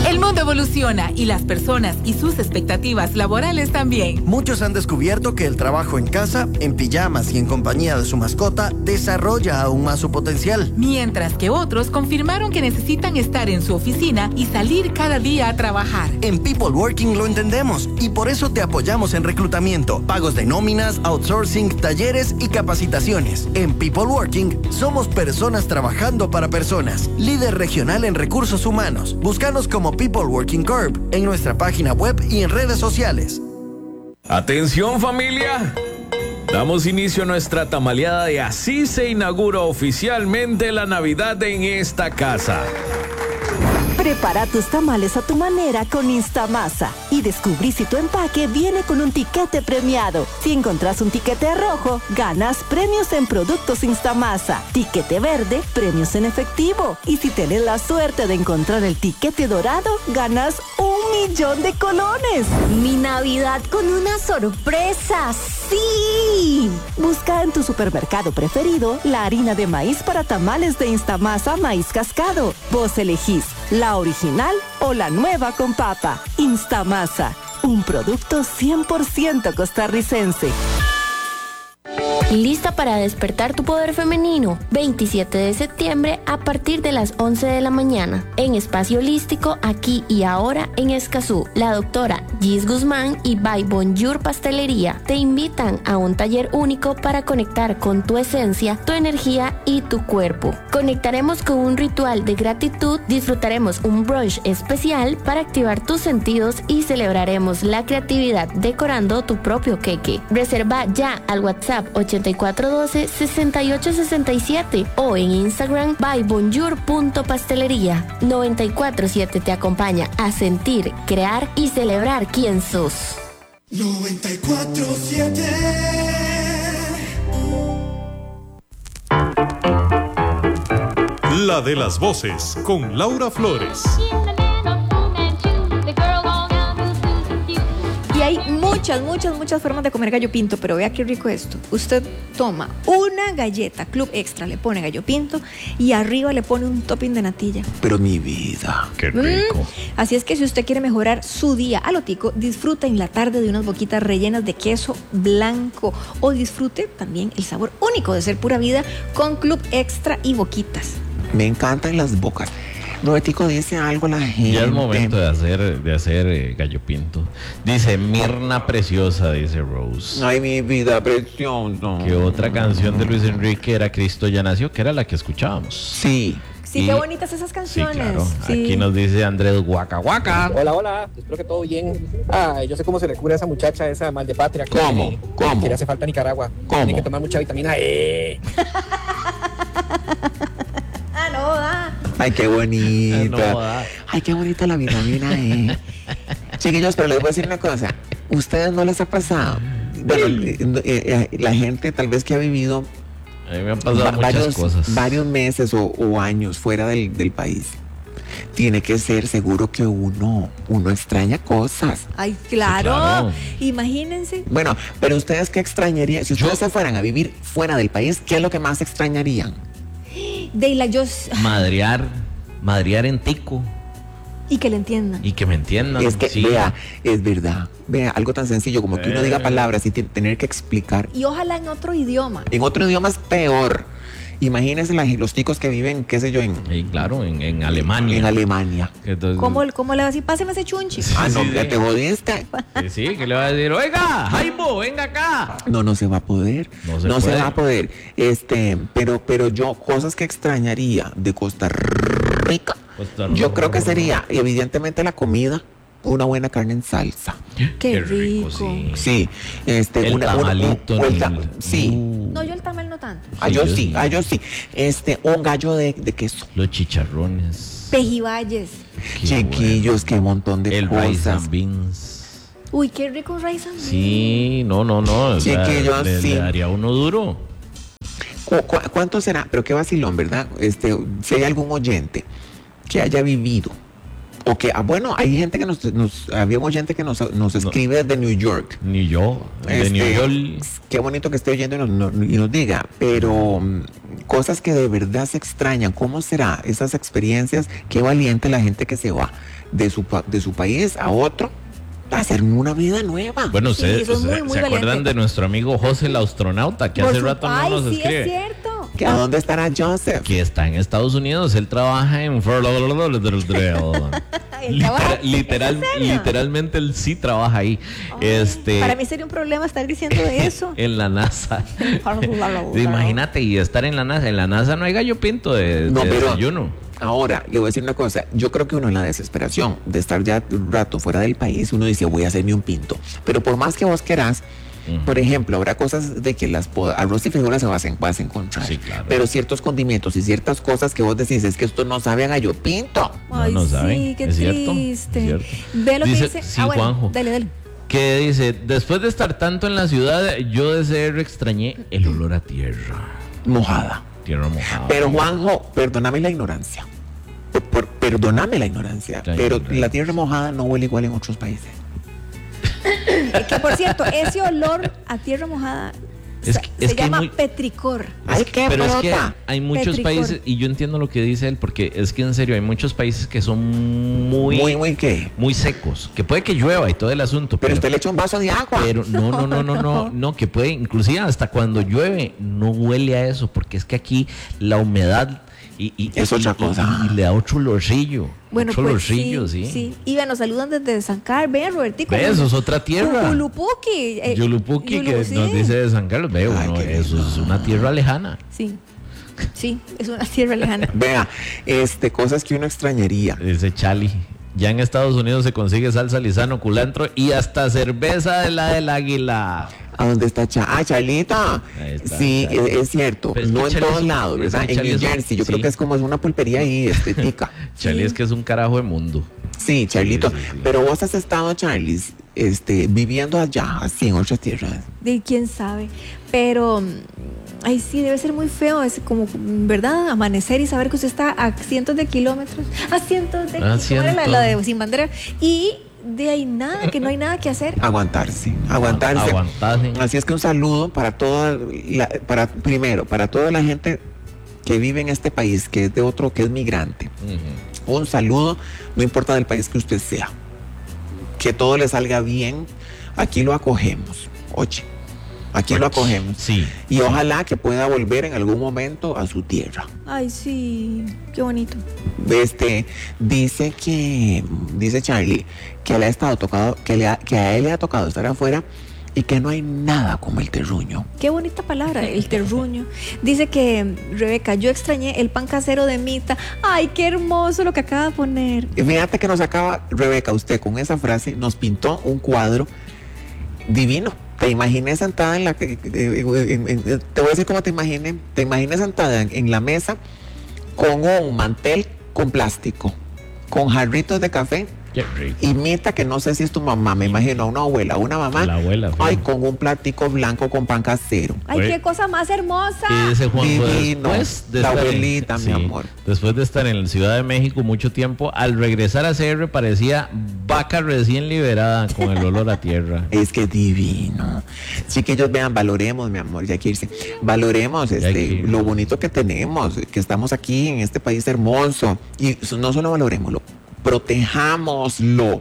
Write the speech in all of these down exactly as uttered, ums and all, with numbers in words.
El mundo evoluciona y las personas y sus expectativas laborales también. Muchos han descubierto que el trabajo en casa, en pijamas y en compañía de su mascota desarrolla aún más su potencial. Mientras que otros confirmaron que necesitan estar en su oficina y salir cada día a trabajar. En People Working lo entendemos y por eso te apoyamos en reclutamiento, pagos de nóminas, outsourcing, talleres y capacitaciones. En People Working somos personas trabajando para personas. Líder regional en recursos humanos. Búscanos como People Working Corp en nuestra página web y en redes sociales. Atención, familia. Damos inicio a nuestra tamaleada de así se inaugura oficialmente la Navidad en esta casa. Prepara tus tamales a tu manera con Instamasa y descubrí si tu empaque viene con un tiquete premiado. Si encontrás un tiquete rojo, ganas premios en productos Instamasa. Tiquete verde, premios en efectivo. Y si tenés la suerte de encontrar el tiquete dorado, ganas un millón de colones. Mi Navidad con una sorpresa, ¡sí! Busca en tu supermercado preferido la harina de maíz para tamales de Instamasa Maíz Cascado. Vos elegís la original o la nueva con papa. Instamasa, un producto cien por ciento costarricense. ¿Lista para despertar tu poder femenino? veintisiete de septiembre a partir de las once de la mañana. En Espacio Holístico, aquí y ahora en Escazú. La doctora Gis Guzmán y By Bonjour Pastelería te invitan a un taller único para conectar con tu esencia, tu energía y tu cuerpo. Conectaremos con un ritual de gratitud, disfrutaremos un brunch especial para activar tus sentidos y celebraremos la creatividad decorando tu propio queque. Reserva ya al WhatsApp ochenta y cuatro doce, sesenta y ocho sesenta y siete o en Instagram by bonjour punto pastelería. noventa y cuatro punto siete te acompaña a sentir, crear y celebrar quién sos. noventa y cuatro punto siete La de las voces con Laura Flores. Y hay muchas, muchas, muchas formas de comer gallo pinto, pero vea qué rico esto. Usted toma una galleta Club Extra, le pone gallo pinto y arriba le pone un topping de natilla. Pero mi vida, qué rico. Mm, así es que si usted quiere mejorar su día a lo tico, disfruta en la tarde de unas boquitas rellenas de queso blanco o disfrute también el sabor único de ser pura vida con Club Extra y boquitas. Me encantan las bocas. Robertico, dice algo la gente. Ya es momento de hacer, de hacer eh, gallo pinto. Dice Mirna Preciosa, dice Rose. Ay, mi vida preciosa. Que otra canción de Luis Enrique era Cristo ya nació, que era la que escuchábamos. Sí. Sí, y, qué bonitas esas canciones. Sí, claro. Sí. Aquí nos dice Andrés Guaca Guaca. Hola, hola. Espero que todo bien. Ay, yo sé cómo se le cura a esa muchacha, esa mal de patria. ¿Cómo? Que, ¿Cómo? Que le hace falta a Nicaragua. ¿Cómo? Tiene que tomar mucha vitamina E. Ah, no, da. Ay, qué bonita. No, da. Ay, qué bonita la vitamina E. Chiquillos, pero les voy a decir una cosa. ¿Ustedes no les ha pasado? Bueno, eh, eh, la gente tal vez que ha vivido A mí me han pasado va- muchas varios, cosas. varios meses o, o años fuera del, del país. Tiene que ser seguro que uno, uno extraña cosas. Ay, claro. Sí, claro. Imagínense. Bueno, pero ustedes qué extrañarían, si ustedes Yo- se fueran a vivir fuera del país, ¿qué es lo que más extrañarían? De la yo Madrear, madrear en tico y que le entiendan. y que me entiendan. Es que, sí. vea, es verdad. Vea, algo tan sencillo como que uno diga palabras y te- tener que explicar. Y ojalá en otro idioma. En otro idioma es peor. Imagínense la- los ticos que viven, qué sé yo, en, Sí, claro, en, en Alemania. en Alemania. Entonces, ¿Cómo, cómo le va a decir? Páseme ese chunchi. Ah, no, sí, ya sí. te jodiste. Sí, sí, que le va a decir, oiga, Jaimo, venga acá. No, no se va a poder. No No se se, puede. va a poder. Este, pero, pero yo, cosas que extrañaría de Costa Rica, Costa yo Rica. creo que sería, evidentemente, la comida, una buena carne en salsa. Qué, Qué rico. rico, sí. Sí, este, El una, una- tamalito un- o el en ta- el- sí. Uh, No, yo el tamal no tanto. Ah, Sí, yo yo sí, sí. ah, yo sí. Este, un gallo de, de queso. Los chicharrones. Pejibayes. Qué Chiquillos, qué montón de bueno. El rice cosas. and beans. Uy, qué rico un rice and beans. Sí, no, no, no. o sea, Chiquillos, le, sí. le daría uno duro. ¿Cu- cu- ¿Cuánto será? Pero qué vacilón, ¿verdad? Este, si hay algún oyente que haya vivido O que, ah, bueno, hay gente que nos, nos había un oyente que nos, nos escribe desde New York. Ni yo, de Este, New York. Qué bonito que esté oyendo y nos, nos- y nos diga, pero mm, cosas que de verdad se extrañan. ¿Cómo será esas experiencias? Qué valiente la gente que se va de su, pa- de su país a otro a hacer una vida nueva. Bueno, Sí, ustedes eso es se, muy, muy se acuerdan valiente. de nuestro amigo José el astronauta, que Por hace su- rato no Ay, nos sí, escribe. es cierto. ¿Que ¿A dónde estará Joseph? Que está en Estados Unidos, él trabaja en ¿Él trabaja? Literal- literal- ¿En serio? literalmente él sí trabaja ahí. este Para mí sería un problema estar diciendo eso. en la NASA. Imagínate, y estar en la NASA. En la NASA no hay gallo pinto de, No, de pero- desayuno. Ahora, le voy a decir una cosa. Yo creo que uno en la desesperación de estar ya un rato fuera del país, uno dice, voy a hacerme un pinto. Pero por más que vos querás, Ujú. por ejemplo, habrá cosas de que las po- arroz y frijoles se vas a, vas a encontrar. Sí, claro. Pero ciertos condimentos y ciertas cosas que vos decís, es que esto no sabe a gallo pinto. Ay, no saben, sí, qué es cierto, triste. es cierto. Ve lo que Dice- dice. sí, ah, bueno, Juanjo. dale, dale. Que dice, después de estar tanto en la ciudad, yo de ser extrañé el olor a tierra. Mojada. Tierra mojada. Pero Juanjo, perdóname la ignorancia. Por- por- perdóname la ignorancia. La pero ignorancia. la tierra mojada no huele igual en otros países. Eh, Que por cierto, ese olor a tierra mojada Es se, que- es se que hay llama muy- petricor. Ay, qué Pero es que brota. hay muchos Petricor. países, y yo entiendo lo que dice él, porque es que en serio hay muchos países que son muy, Muy, muy qué. muy secos, que puede que llueva y todo el asunto, Pero pero, usted le echa un vaso de agua. pero no, no, no, no, no, no, que puede, inclusive hasta cuando llueve, no huele a eso, porque es que aquí la humedad y, y- Es otra y- y- cosa. y le da otro olorcillo, Bueno, otro pues sí, olorcillo, sí. sí. Iba, nos saludan desde San Carlos. Vean, Robertico. Ve, eso es otra tierra. Yulupuki. eh, Yulupuki, Yulu- que sí. nos dice de San Carlos, veo, Ay, no, qué eso lindo. es una tierra lejana. Sí. Sí, es una tierra lejana. Vea, este, cosas que uno extrañaría. Dice Chali. Ya en Estados Unidos se consigue salsa lisano, culantro y hasta cerveza de la del águila. ¿A dónde está Cha? Ah, Charlita. Ahí está, Sí, Charlie. es, es cierto. Pero es que No en Charlie todos es un- lados, es ¿verdad? que En Charlie New es un- Jersey, yo sí. creo que es como es una pulpería ahí, estética. Charlie es que es un carajo de mundo. Sí, Charlito. Sí, sí, sí. Pero vos has estado, Charlie, este, viviendo allá, así en otras tierras. De quién sabe. Pero, mm, ay, sí, debe ser muy feo. Es como, ¿verdad? Amanecer y saber que usted está a cientos de kilómetros. A cientos de A kilómetros. ¿Cómo era la, cientos. la de Sin Bandera? Y de ahí nada, que no hay nada que hacer. Aguantarse, aguantarse. Aguantarse. Así es que un saludo para toda la, para, primero, para toda la gente que vive en este país, que es de otro, que es migrante. Ujú. Un saludo, no importa del país que usted sea. Que todo le salga bien. Aquí lo acogemos. Oye, aquí lo acogemos. Sí. Y ojalá que pueda volver en algún momento a su tierra. Ay, sí, qué bonito. Este dice que, dice Charlie, que le ha estado tocado, que, le ha- que a él le ha tocado estar afuera y que no hay nada como el terruño. Qué bonita palabra, el terruño. Dice que, Rebeca, yo extrañé el pan casero de Mita. Ay, qué hermoso lo que acaba de poner. Y fíjate que nos acaba, Rebeca, usted con esa frase nos pintó un cuadro divino. Te imaginé sentada en la... eh, eh, en- en- te voy a decir cómo te imaginé. Te imaginé sentada en, en la mesa con un mantel con plástico, con jarritos de café. Qué rico. Y Mita, que no sé si es tu mamá, me imagino, una abuela, una mamá. La abuela, sí. Ay, con un platico blanco con pan casero. Ay, Oye. qué cosa más hermosa. Y dice Juanjo, Divino. después de La estar en- abuelita, mi amor. Después de estar en la Ciudad de México mucho tiempo, al regresar a C R parecía vaca recién liberada con el olor a tierra. Es que divino. Chiquillos, vean, valoremos, mi amor, ya que irse. Valoremos Ya este, que irse. lo bonito que tenemos, que estamos aquí en este país hermoso. Y so- no solo valoremoslo, protejámoslo,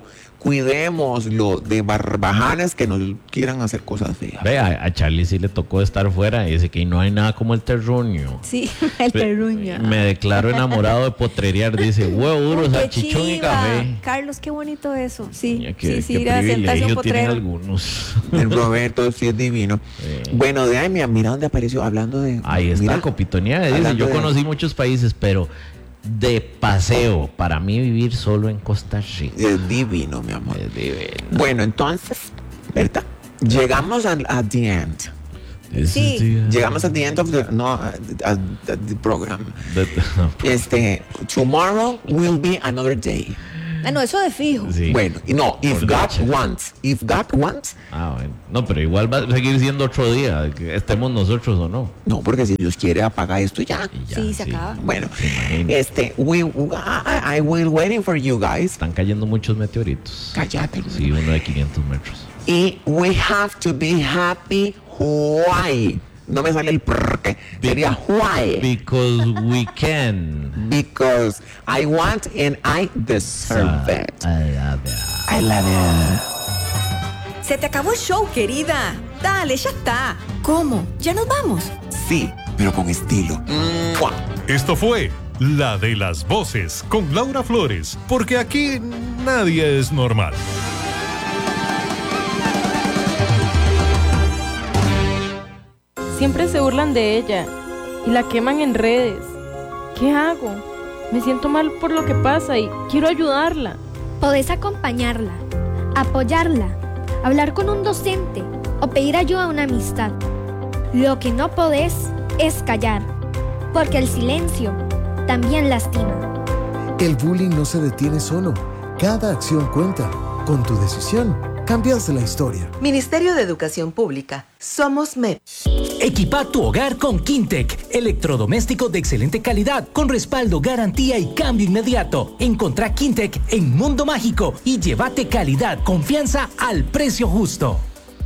cuidémoslo de barbajanes que nos quieran hacer cosas feas. Ve, a, a Charlie sí le tocó estar fuera y dice que no hay nada como el terruño. Sí, el Ve- terruño. Me declaro enamorado de potrerear, dice, huevo duro, Uy, qué salchichón y chiva. café. Carlos, qué bonito eso. Sí, Mira, qué, sí, sí, qué ir a sentarse a un privilegio tienen potrero. algunos. El Roberto sí es divino. Sí. Bueno, de ahí, mira, mira dónde apareció hablando de. Ahí está, mira, Copito Nieve, dice, hablando yo de- conocí muchos países, pero de paseo, para mí vivir solo en Costa Rica. Es divino, mi amor. Es divino. Bueno, entonces, ¿verdad? Llegamos al at the end. This Sí. is the- Llegamos at the end of the, no, at, at- at the program. the- Este, tomorrow will be another day. Ah, no, eso de fijo. Sí. Bueno, y no, if Por God dicha. wants, if God wants. Ah, bueno. No, pero igual va a seguir siendo otro día, que estemos nosotros o no. No, porque si Dios quiere apaga esto y ya. Y ya, Sí, se acaba. Bueno, Se imagina. este, we, I, I will waiting for you guys. Están cayendo muchos meteoritos. Cállate. Sí, uno de quinientos metros. Y we have to be happy. Why? No me sale el porque. Sería why. Because we can. Because I want and I deserve it. I love it. I love it. Se te acabó el show, querida. Dale, ya está. ¿Cómo? ¿Ya nos vamos? Sí, pero con estilo. ¡Mua! Esto fue La de las Voces con Laura Flores, porque aquí nadie es normal. Siempre se burlan de ella y la queman en redes. ¿Qué hago? Me siento mal por lo que pasa y quiero ayudarla. Podés acompañarla, apoyarla, hablar con un docente o pedir ayuda a una amistad. Lo que no podés es callar, porque el silencio también lastima. El bullying no se detiene solo. Cada acción cuenta. Con tu decisión, cambias la historia. Ministerio de Educación Pública. Somos M E P. Equipa tu hogar con Quintec, electrodomésticos de excelente calidad, con respaldo, garantía y cambio inmediato. Encontrá Quintec en Mundo Mágico y llévate calidad, confianza al precio justo.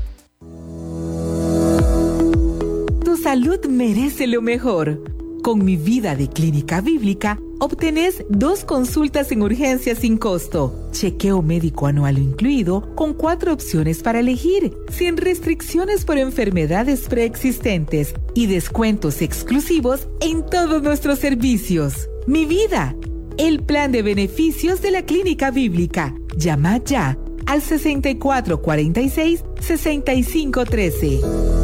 Tu salud merece lo mejor. Con Mi Vida de Clínica Bíblica, obtenés dos consultas en urgencia sin costo, chequeo médico anual incluido, con cuatro opciones para elegir, sin restricciones por enfermedades preexistentes y descuentos exclusivos en todos nuestros servicios. Mi Vida, el plan de beneficios de la Clínica Bíblica. Llama ya al sesenta y cuatro cuarenta y seis, sesenta y cinco trece.